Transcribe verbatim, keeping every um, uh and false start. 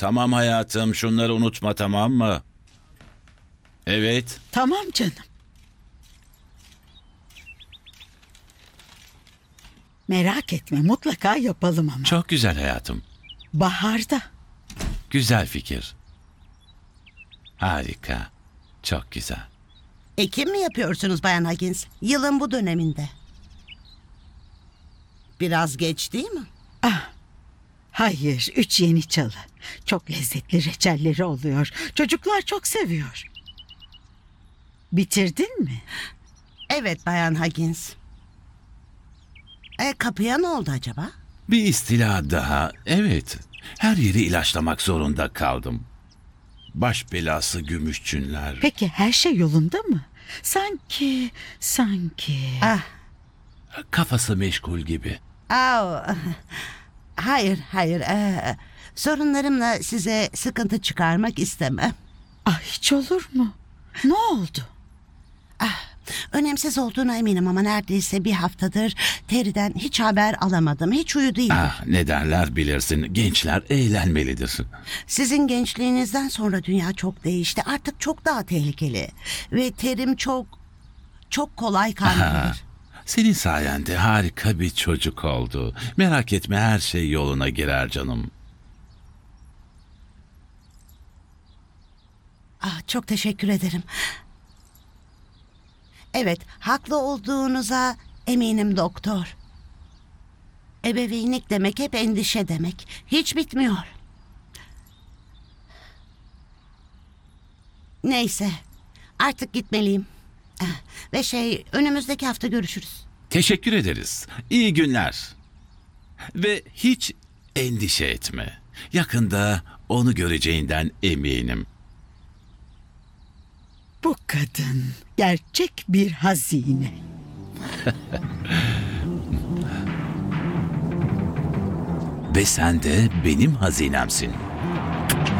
Tamam hayatım, şunları unutma, tamam mı? Evet. Tamam canım. Merak etme, mutlaka yapalım ama. Çok güzel hayatım. Baharda. Güzel fikir. Harika. Çok güzel. Ekim mi yapıyorsunuz Bayan Huggins? Yılın bu döneminde. Biraz geç değil mi? Ah, hayır, üç yeni çalı. Çok lezzetli reçelleri oluyor. Çocuklar çok seviyor. Bitirdin mi? Evet Bayan Huggins. E, kapıya ne oldu acaba? Bir istila daha. Evet. Her yeri ilaçlamak zorunda kaldım. Baş belası gümüşçünler. Peki her şey yolunda mı? Sanki, sanki... Ah, Kafası meşgul gibi. au. Hayır, hayır. E, sorunlarımla size sıkıntı çıkarmak istemem. Ah, hiç olur mu? Ne oldu? Önemsiz olduğuna eminim ama neredeyse bir haftadır Terry'den hiç haber alamadım. Hiç uyu değil. Ah, ne derler bilirsin. Gençler eğlenmelidir. Sizin gençliğinizden sonra dünya çok değişti. Artık çok daha tehlikeli. Ve Terry'm çok, çok kolay Ha, kandırılır. senin sayende harika bir çocuk oldu. Merak etme, her şey yoluna girer canım. Ah, çok teşekkür ederim. Evet, haklı olduğunuza eminim doktor. Ebeveynlik demek hep endişe demek. Hiç bitmiyor. Neyse, artık gitmeliyim. Ah, Ve şey, önümüzdeki hafta görüşürüz. Teşekkür ederiz. İyi günler. Ve hiç endişe etme. Yakında onu göreceğinden eminim. Bu kadın gerçek bir hazine. Ve sen de benim hazinemsin.